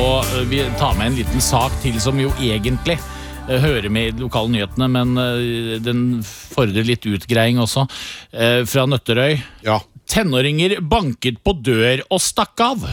Og vi tar med en liten sak til som jo egentlig hører med i lokale nyhetene, men den fordrer litt utgreiing også. Fra Nøtterøy. Ja. Tenåringer banket på dør og stakk av.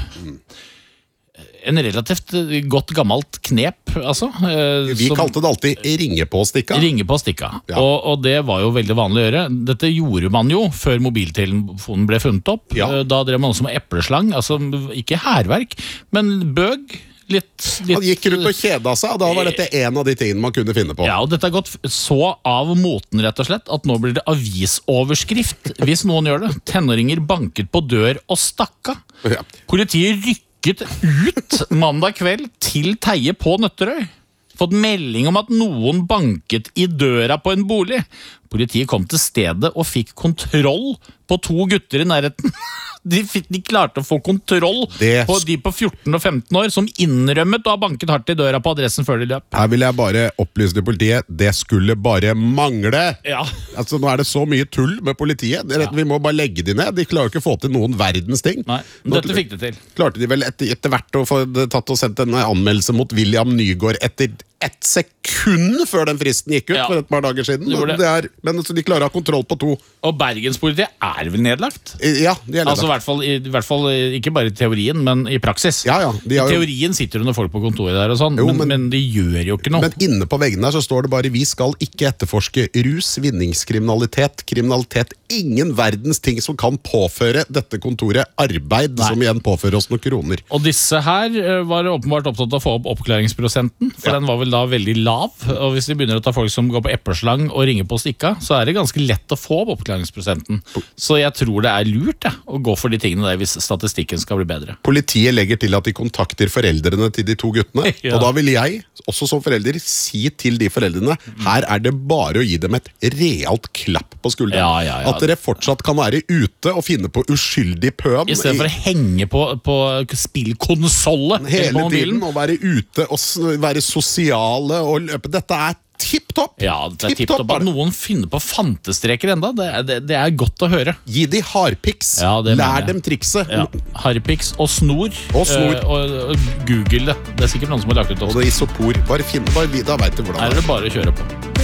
En relativt godt gammelt knep, altså. Vi kalte det alltid ringe på og stikka. Ringe på og stikka. Ja. Og det var jo veldig vanlig å gjøre. Dette gjorde man jo før mobiltelefonen ble funnet opp. Ja. Da drev man også med epleslang, altså ikke hærverk, men bøg. Litt Han gikk rundt og kjeda seg, og da var dette en av de tingene man kunne finne på. Ja, og dette har gått så av moten rett og slett, at nå blir det avisoverskrift hvis noen gjør det. Tenåringer banket på dør og stakka. Ja. Politiet rykket ut mandag kveld til Teie på Nøtterøy. Fått melding om at noen banket i døra på en bolig. Politiet kom til stedet og fikk kontroll på 2 gutter i nærheten. De klarte å få kontroll på de på 14 og 15 år som innrømmet å ha banket hardt i døra på adressen før de løp. Her vil jeg bare opplyse til politiet, det skulle bare mangle. Ja. Altså, nå er det så mye tull med politiet. Vi må bare legge de ned. De klarer jo ikke å få til noen verdens ting. Nei, men dette fikk de til. Klarte de vel etter hvert å få tatt og sendt en anmeldelse mot William Nygaard etter 1 sekund før den fristen gikk ut for et par dager siden. Men altså, de klarer å ha kontroll på 2. Og Bergenspolitiet er vel nedlagt? Ja, de er nedlagt. Altså i hvert fall ikke bare i teorien, men i praksis. Ja, I teorien sitter det noen folk på kontoret der og sånn, men de gjør jo ikke noe. Men inne på veggene her så står det bare: vi skal ikke etterforske rus, vinningskriminalitet, kriminalitet, ingen verdens ting som kan påføre dette kontoret arbeid, som igjen påfører oss noen kroner. Og disse her var åpenbart opptatt av å få opp oppklaringsprosenten, for den var vel da veldig lav, og hvis de begynner å ta folk som går på epleslang og ringer på stikka, så er det ganske lett å få opp oppklaringsprosenten. Så jeg tror det er lurt å gå for de tingene der hvis statistikken skal bli bedre. Politiet legger til at de kontakter foreldrene til de 2 guttene, og da vil jeg, også som forelder, si til de foreldrene, her er det bare å gi dem et realt klapp på skulderen. At dere fortsatt kan være ute og finne på uskyldig pøm. I stedet for å henge på spillkonsolle hele tiden, og være ute og være sosiale og løpe. Dette er tipp-topp. Ja, det er tipp-topp. At noen finner på fantestreker enda, det er godt å høre. Gi de hardpiks. Lær dem trikset. Hardpiks og snor. Og Google det. Det er sikkert noen som har lagt ut også. Og det er isopor. Da vet du hvordan det er. Her er det bare å kjøre på.